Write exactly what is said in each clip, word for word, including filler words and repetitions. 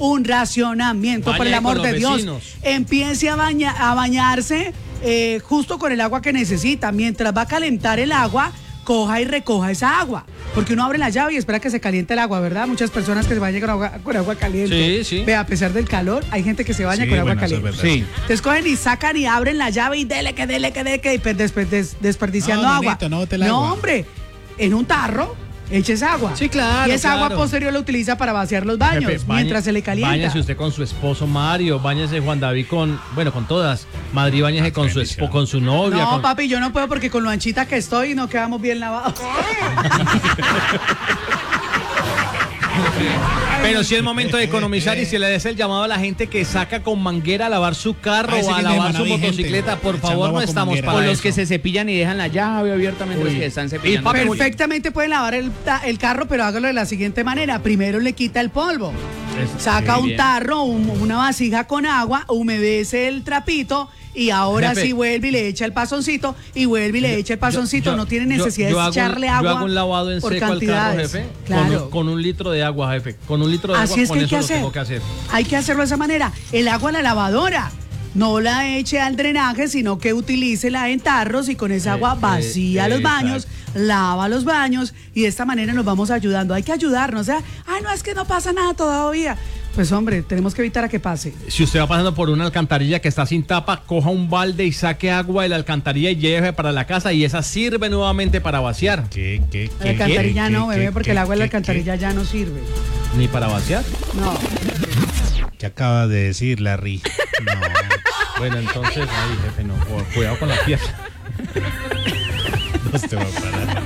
un racionamiento, Baña por el amor de Dios. vecinos. Empiece a, baña, a bañarse eh, justo con el agua que necesita. Mientras va a calentar el agua, coja y recoja esa agua. Porque uno abre la llave y espera que se caliente el agua, ¿verdad? Muchas personas que se bañan con agua, con agua caliente. Sí, sí. Vea, a pesar del calor, hay gente que se baña Sí, con agua bueno, eso es caliente. verdad. Sí. Entonces cogen y sacan y abren la llave y dele, que dele, que dele, que despe- despe- desperdiciando No, agua. nenito, no bote el No, agua. hombre, en un tarro, eches agua. Sí, claro, Y esa claro. agua posterior la utiliza para vaciar los baños, Jefe, bañe- mientras se le calienta. Báñese usted con su esposo Mario, báñese Juan David con, bueno, con todas. Madrid, báñese con su espo, con su novia. No, con- papi, yo no puedo porque con lo anchita que estoy no quedamos bien lavados. Pero sí es momento de economizar y se le des el llamado a la gente que saca con manguera a lavar su carro Ah, ese o a fin de lavar semana su vi gente motocicleta. Por echando favor, no agua con estamos manguera. para O eso. los que se cepillan y dejan la llave abiertamente, los que están cepillando. papi, Perfectamente pueden lavar el, ta- el carro, pero hágalo de la siguiente manera. Primero le quita el polvo. Es- Saca sí, un bien. tarro, un- una vasija con agua, humedece el trapito y ahora Jefe. sí vuelve y le echa el pasoncito y vuelve y le echa el pasoncito. Yo- no tiene yo- necesidad yo de hago un- echarle agua. Yo hago un lavado en por seco al carro, cantidades. jefe. Claro. Con un, con un litro de agua, jefe. Con un litro de Así agua, es con que hay eso que lo hacer. tengo que hacer. Hay que hacerlo de esa manera. El agua a la lavadora. No la eche al drenaje, sino que utilícela en tarros y con esa Eh, agua eh, vacía los exacto. baños, lava los baños y de esta manera nos vamos ayudando. Hay que ayudarnos. O sea, ay, no, es que no pasa nada todavía. Pues hombre, tenemos que evitar a que pase. Si usted va pasando por una alcantarilla que está sin tapa, coja un balde y saque agua de la alcantarilla y lleve para la casa y esa sirve nuevamente para vaciar. ¿Qué, qué, La alcantarilla no, bebé, porque el agua de la alcantarilla ¿Qué, ya no sirve. Ni para vaciar. No. qué acabas de decir, Larry? No. Bueno, entonces, ay, jefe, no. cu- Cuidado con la pierna. No te va a parar.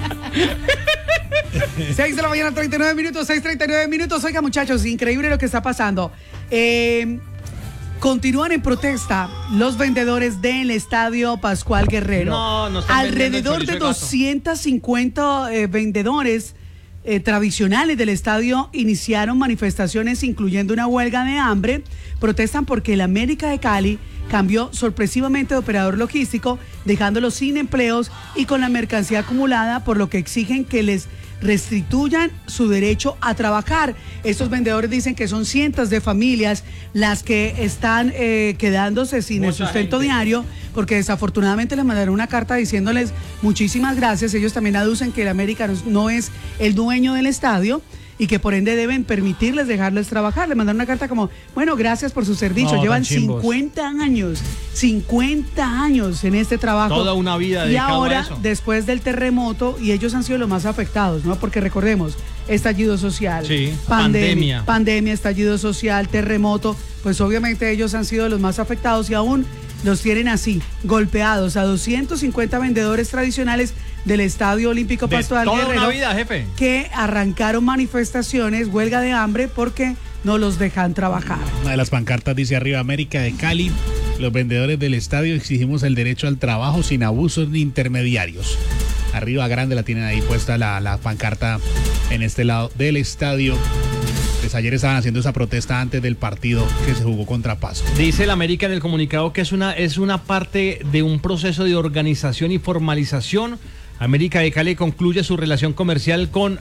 seis de la mañana, treinta y nueve minutos, seis treinta y nueve minutos. Oiga, muchachos, increíble lo que está pasando. Eh, continúan en protesta los vendedores del Estadio Pascual Guerrero. No, no están vendiendo el Alrededor chorizo de de gato. doscientos cincuenta eh, vendedores eh, tradicionales del estadio iniciaron manifestaciones, incluyendo una huelga de hambre. Protestan porque el América de Cali cambió sorpresivamente de operador logístico, dejándolos sin empleos y con la mercancía acumulada, por lo que exigen que les restituyan su derecho a trabajar. Estos vendedores dicen que son cientos de familias las que están eh, quedándose sin el Mucha sustento gente. diario, porque desafortunadamente les mandaron una carta diciéndoles muchísimas gracias. Ellos también aducen que el América no- no es el dueño del estadio y que por ende deben permitirles dejarles trabajar. Le mandaron una carta como, bueno, gracias por su servicio. No, Llevan tan chimbos. cincuenta años, cincuenta años en este trabajo. Toda una vida Y dedicado a ahora, eso. después del terremoto, y ellos han sido los más afectados, ¿no? Porque recordemos, estallido social, Sí, pandemia, pandemia. pandemia, estallido social, terremoto, pues obviamente ellos han sido los más afectados y aún los tienen así, golpeados a doscientos cincuenta vendedores tradicionales del Estadio Olímpico De Pascual toda Guerrero, una vida, jefe. que arrancaron manifestaciones, huelga de hambre, porque no los dejan trabajar. Una de las pancartas dice arriba: América de Cali, los vendedores del estadio exigimos el derecho al trabajo sin abusos ni intermediarios. Arriba grande la tienen ahí puesta la, la pancarta en este lado del estadio. Pues ayer estaban haciendo esa protesta antes del partido que se jugó contra Pasto. Dice el América en el comunicado que es una, es una parte de un proceso de organización y formalización. América de Cali concluye su relación comercial con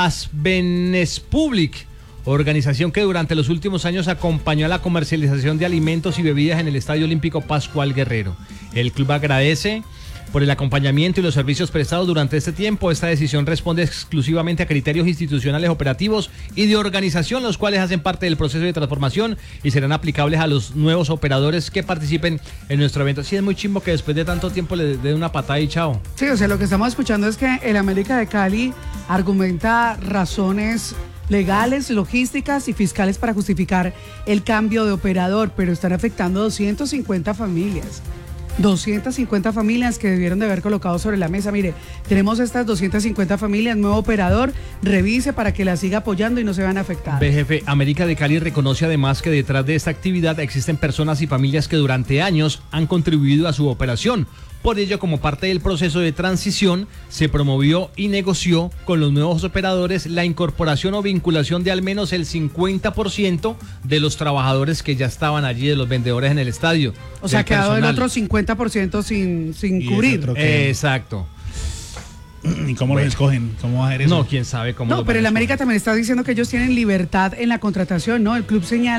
Asbenespublic, organización que durante los últimos años acompañó a la comercialización de alimentos y bebidas en el Estadio Olímpico Pascual Guerrero. El club agradece por el acompañamiento y los servicios prestados durante este tiempo. Esta decisión responde exclusivamente a criterios institucionales, operativos y de organización, los cuales hacen parte del proceso de transformación y serán aplicables a los nuevos operadores que participen en nuestro evento. Sí, es muy chimbo que después de tanto tiempo le den una patada y chao. Sí, o sea, lo que estamos escuchando es que el América de Cali argumenta razones legales, logísticas y fiscales para justificar el cambio de operador, pero están afectando doscientas cincuenta familias. doscientas cincuenta familias que debieron de haber colocado sobre la mesa. Mire, tenemos estas doscientas cincuenta familias, nuevo operador, revise para que la siga apoyando y no se vean afectadas. B G F, América de Cali reconoce además que detrás de esta actividad existen personas y familias que durante años han contribuido a su operación. Por ello, como parte del proceso de transición, se promovió y negoció con los nuevos operadores la incorporación o vinculación de al menos el cincuenta por ciento de los trabajadores que ya estaban allí, de los vendedores en el estadio. O sea, del quedado el personal. otro cincuenta por ciento sin, sin Y cubrir. ese otro que- Exacto. ¿Y cómo los escogen? ¿Cómo va a ser eso? No, quién sabe cómo. No, los pero van el a América escoger. también está diciendo que ellos tienen libertad en la contratación, ¿no? El club señala